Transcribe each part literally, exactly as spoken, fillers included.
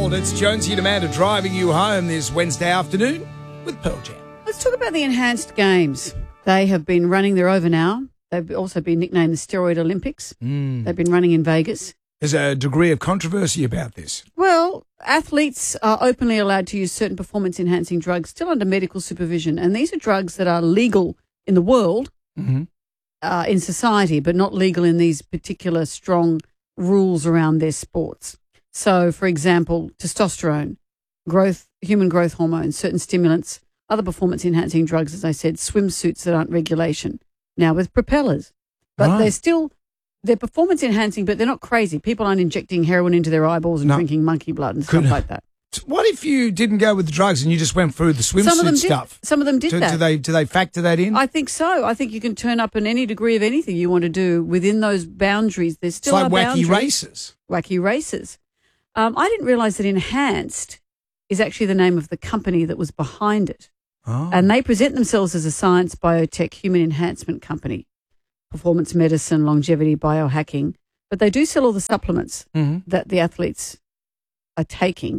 Gold. It's Jonesy and Amanda driving you home this Wednesday afternoon with Pearl Jam. Let's talk about the enhanced games. They have been running, they're over now. They've also been nicknamed the Steroid Olympics. Mm. They've been running in Vegas. There's a degree of controversy about this. Well, athletes are openly allowed to use certain performance-enhancing drugs still under medical supervision, and these are drugs that are legal in the world, Mm-hmm. uh, in society, but not legal in these particular strong rules around their sports. So, for example, testosterone, growth, human growth hormones, certain stimulants, other performance-enhancing drugs, as I said, swimsuits that aren't regulation, now with propellers. But Right. they're still, they're performance-enhancing, but they're not crazy. People aren't injecting heroin into their eyeballs and No. drinking monkey blood and stuff Couldn't- like that. What if you didn't go with the drugs and you just went through the Some of them swimsuit did. stuff? Some of them did do, that. do they do they factor that in? I think so. I think you can turn up in any degree of anything you want to do within those boundaries. There's it's still like are wacky boundaries. races. Wacky races. Um, I didn't realise that Enhanced is actually the name of the company that was behind it. Oh. And they present themselves as a science, biotech, human enhancement company, performance medicine, longevity, biohacking. But they do sell all the supplements Mhm. that the athletes are taking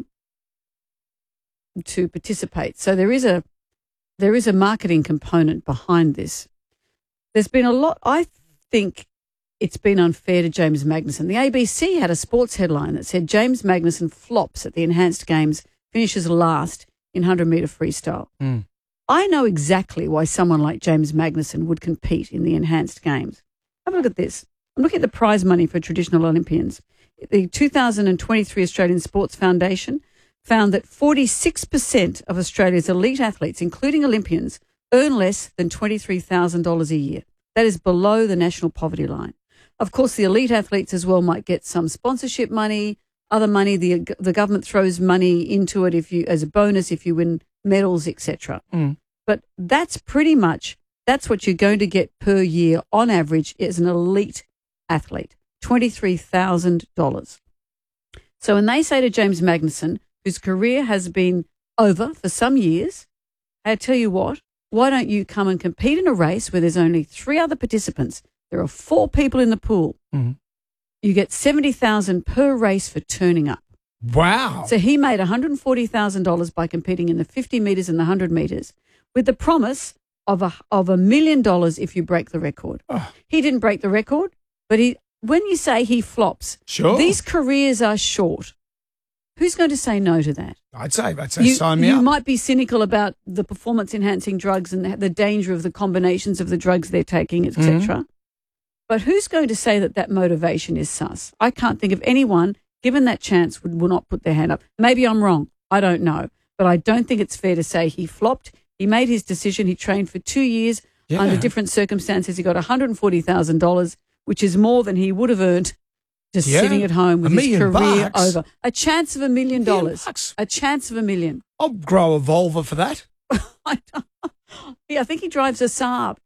to participate. So there is a there is a marketing component behind this. There's been a lot. I think it's been unfair to James Magnussen. The A B C had a sports headline that said James Magnussen flops at the Enhanced Games, finishes last in one hundred metre freestyle. Mm. I know exactly why someone like James Magnussen would compete in the Enhanced Games. Have a look at this. I'm looking at the prize money for traditional Olympians. The two thousand twenty-three Australian Sports Foundation found that forty-six percent of Australia's elite athletes, including Olympians, earn less than twenty-three thousand dollars a year. That is below the national poverty line. Of course, the elite athletes as well might get some sponsorship money, other money. The the government throws money into it if you as a bonus if you win medals, et cetera. Mm. But that's pretty much, that's what you're going to get per year on average as an elite athlete, twenty-three thousand dollars. So when they say to James Magnussen, whose career has been over for some years, I tell you what, why don't you come and compete in a race where there's only three other participants? There are four people in the pool. Mhm. You get seventy thousand dollars per race for turning up. Wow. So he made one hundred forty thousand dollars by competing in the fifty metres and the one hundred metres with the promise of a, of a million dollars if you break the record. Oh. He didn't break the record, but he, when you say he flops, Sure. these careers are short. Who's going to say no to that? I'd say, I'd say You, sign me you up. might be cynical about the performance-enhancing drugs and the, the danger of the combinations of the drugs they're taking, et cetera. Mm-hmm. But who's going to say that that motivation is sus? I can't think of anyone, given that chance, would, will not put their hand up. Maybe I'm wrong. I don't know. But I don't think it's fair to say he flopped. He made his decision. He trained for two years Yeah. under different circumstances. He got one hundred forty thousand dollars, which is more than he would have earned just Yeah. sitting at home with A his million career bucks. over. A chance of a million Million dollars. bucks. A chance of a million. I'll grow a Volvo for that. I don't- yeah, I think he drives a Saab.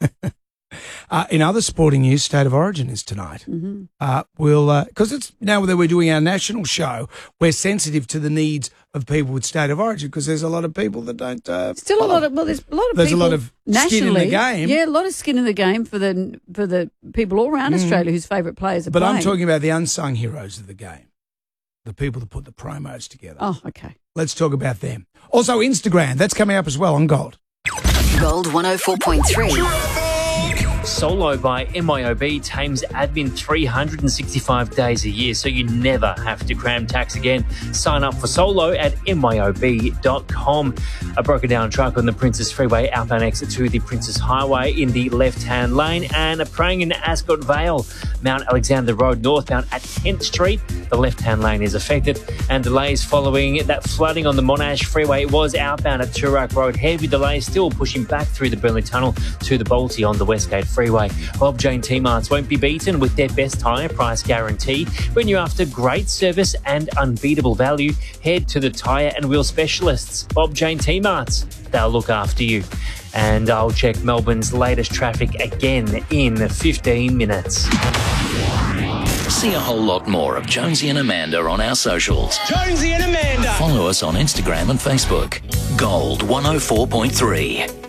Uh, in other sporting news, State of Origin is tonight. Mm-hmm. Uh, we'll because it's now that we're doing our national show, we're sensitive to the needs of people with State of Origin because there's a lot of people that don't. Uh, Still a follow. lot of well, there's a lot of There's a people lot of skin in the nationally, game. Yeah, a lot of skin in the game for the for the people all around Australia whose favourite players are But playing. I'm talking about the unsung heroes of the game, the people that put the promos together. Oh, okay. Let's talk about them. Also, Instagram, that's coming up as well on Gold. Gold one oh four point three. Solo by M Y O B tames admin three hundred sixty-five days a year, so you never have to cram tax again. Sign up for Solo at M Y O B dot com. A broken down truck on the Princess Freeway outbound exit to the Princess Highway in the left-hand lane, and a praying in Ascot Vale, Mount Alexander Road northbound at tenth Street. The left-hand lane is affected, and delays following that flooding on the Monash Freeway was outbound at Toorak Road. Heavy delays still pushing back through the Burnley Tunnel to the Balti on the Westgate Freeway. Bob Jane T-Marts won't be beaten with their best tyre price guarantee. When you're after great service and unbeatable value, head to the tyre and wheel specialists. Bob Jane T-Marts, they'll look after you. And I'll check Melbourne's latest traffic again in fifteen minutes. See a whole lot more of Jonesy and Amanda on our socials. Jonesy and Amanda. Follow us on Instagram and Facebook. Gold one oh four point three.